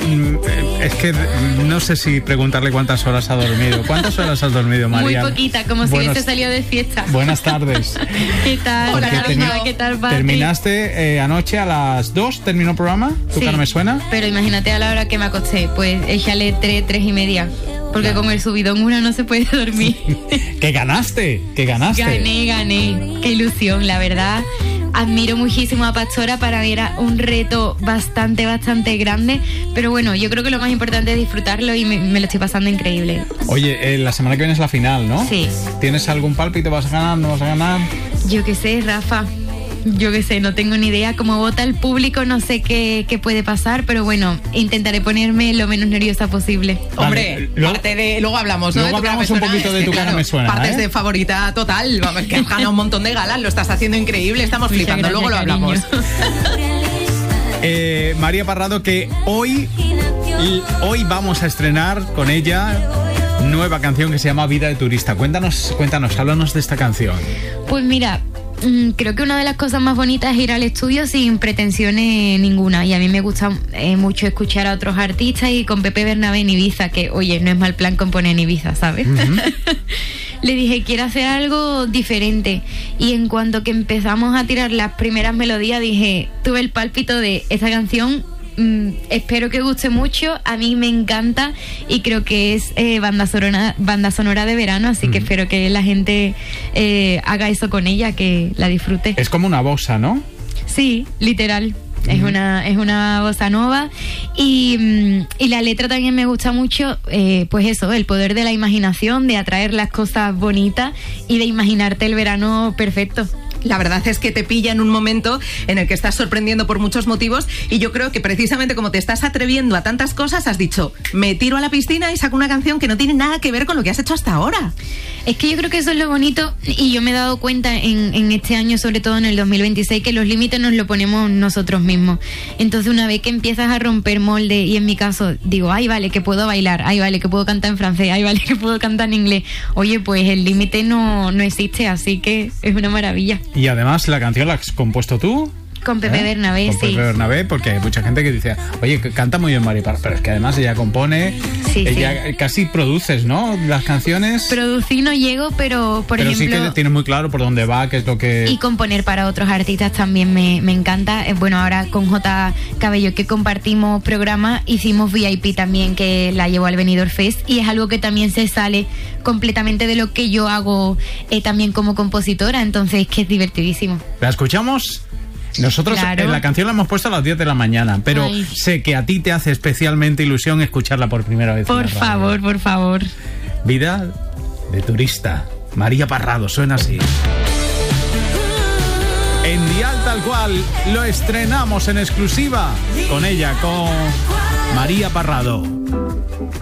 Es que no sé si preguntarle cuántas horas ha dormido. ¿Cuántas horas has dormido, María? Muy poquita, como si hubiese salido de fiesta. Buenas tardes. ¿Qué tal? Hola, cariño. ¿Qué tal, Pati? ¿Terminaste anoche a las 2? ¿Terminó el programa? ¿Tu cara me suena? Pero imagínate a la hora que me acosté. Pues échale 3:30. Porque con el subidón una no se puede dormir. ¿Qué ganaste? Gané. Qué ilusión, la verdad. Admiro muchísimo a Pastora. Para mí era un reto bastante grande. Pero bueno, yo creo que lo más importante es disfrutarlo y me lo estoy pasando increíble. Oye, la semana que viene es la final, ¿no? Sí. ¿Tienes algún pálpito? ¿Vas a ganar? ¿No vas a ganar? Yo qué sé, Rafa. Yo qué sé, no tengo ni idea. Como vota el público, no sé qué puede pasar, pero bueno, intentaré ponerme lo menos nerviosa posible. Hombre, luego hablamos, ¿no? Luego hablamos un poquito de tu cara me suena. Partes de favorita total, vamos, que has ganado un montón de galas, lo estás haciendo increíble, estamos flipando, luego lo hablamos. María Parrado, que hoy vamos a estrenar con ella nueva canción que se llama Vida de Turista. Cuéntanos, háblanos de esta canción. Pues mira, creo que una de las cosas más bonitas es ir al estudio sin pretensiones ninguna, y a mí me gusta mucho escuchar a otros artistas, y con Pepe Bernabé en Ibiza, que oye, no es mal plan componer en Ibiza, ¿sabes? Uh-huh. Le dije, quiero hacer algo diferente, y en cuanto que empezamos a tirar las primeras melodías dije, tuve el pálpito de esta canción. Espero que guste mucho, a mí me encanta y creo que es banda sonora de verano, así que espero que la gente haga eso con ella, que la disfrute. Es como una bossa, ¿no? Sí, literal. Es una bossa nova y la letra también me gusta mucho, pues eso, el poder de la imaginación, de atraer las cosas bonitas y de imaginarte el verano perfecto. La verdad es que te pilla en un momento en el que estás sorprendiendo por muchos motivos, y yo creo que precisamente como te estás atreviendo a tantas cosas, has dicho, me tiro a la piscina y saco una canción que no tiene nada que ver con lo que has hecho hasta ahora. Es que yo creo que eso es lo bonito, y yo me he dado cuenta en este año, sobre todo en el 2026, que los límites nos lo ponemos nosotros mismos. Entonces una vez que empiezas a romper molde, y en mi caso digo, ay vale, que puedo bailar, ay vale, que puedo cantar en francés, ay vale, que puedo cantar en inglés, oye, pues el límite no existe, así que es una maravilla. Y además la canción la has compuesto tú. Con Pepe Bernabé, con Pepe Bernabé, porque hay mucha gente que dice, oye, canta muy bien María Parrado, pero es que además ella compone, ella casi produces, ¿no? Las canciones. Producí no llego, pero por ejemplo... Pero sí que tienes muy claro por dónde va, qué es lo que... Y componer para otros artistas también me encanta. Bueno, ahora con J. Cabello, que compartimos programa, hicimos VIP también, que la llevó al Benidorm Fest, y es algo que también se sale completamente de lo que yo hago también como compositora, entonces que es divertidísimo. ¿La escuchamos? Nosotros en la canción la hemos puesto a las 10 de la mañana, pero sé que a ti te hace especialmente ilusión escucharla por primera vez. Por favor. Vida de Turista, María Parrado, suena así. En Dial Tal Cual lo estrenamos en exclusiva con ella, con María Parrado.